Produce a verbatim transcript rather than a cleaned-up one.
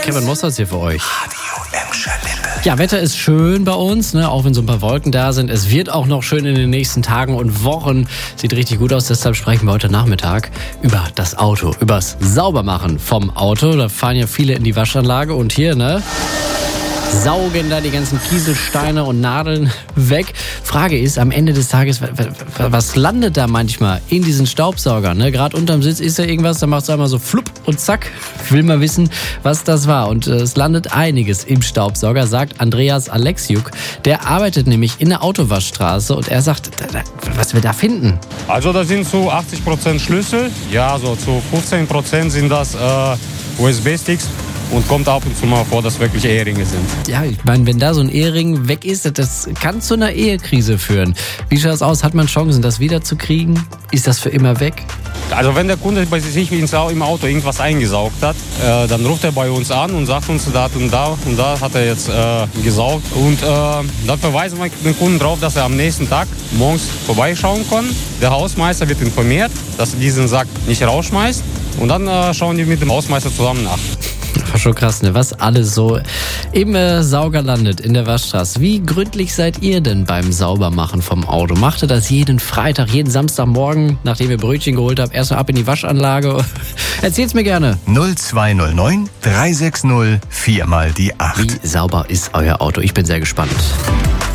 Kevin Mossertz hier für euch. Ja, Wetter ist schön bei uns, ne? Auch wenn so ein paar Wolken da sind. Es wird auch noch schön in den nächsten Tagen und Wochen. Sieht richtig gut aus, deshalb sprechen wir heute Nachmittag über das Auto, übers Saubermachen vom Auto. Da fahren ja viele in die Waschanlage und hier, ne? Saugen da die ganzen Kieselsteine und Nadeln weg. Frage ist, am Ende des Tages, was landet da manchmal in diesen Staubsaugern? Ne? Gerade unterm Sitz ist ja irgendwas, da macht es einmal so flupp und zack. Ich will mal wissen, was das war. Und äh, es landet einiges im Staubsauger, sagt Andreas Alexiuk. Der arbeitet nämlich in der Autowaschstraße und er sagt, da, da, was wir da finden. Also das sind zu achtzig Prozent Schlüssel, ja, so zu fünfzehn Prozent sind das äh, U S B-Sticks. Und kommt ab und zu mal vor, dass wirklich Eheringe sind. Ja, ich meine, wenn da so ein Ehering weg ist, das kann zu einer Ehekrise führen. Wie schaut es aus? Hat man Chancen, das wiederzukriegen? Ist das für immer weg? Also wenn der Kunde bei sich im Auto irgendwas eingesaugt hat, äh, dann ruft er bei uns an und sagt uns, da und da und da hat er jetzt äh, gesaugt. Und äh, dann verweisen wir den Kunden darauf, dass er am nächsten Tag morgens vorbeischauen kann. Der Hausmeister wird informiert, dass er diesen Sack nicht rausschmeißt. Und dann äh, schauen die mit dem Hausmeister zusammen nach. War schon krass, ne? Was alles so im äh, Sauger landet in der Waschstraße. Wie gründlich seid ihr denn beim Saubermachen vom Auto? Macht ihr das jeden Freitag, jeden Samstagmorgen, nachdem ihr Brötchen geholt habt, erstmal ab in die Waschanlage? Erzählt's mir gerne. null zwei null neun drei sechs null vier mal die acht. Wie sauber ist euer Auto? Ich bin sehr gespannt.